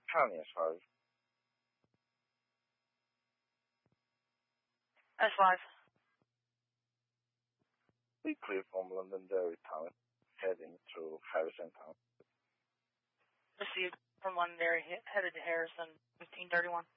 County as far as S5. we clear from Londonderry Town, heading to Harrison Town. Received from Londonderry, headed to Harrison, 1531.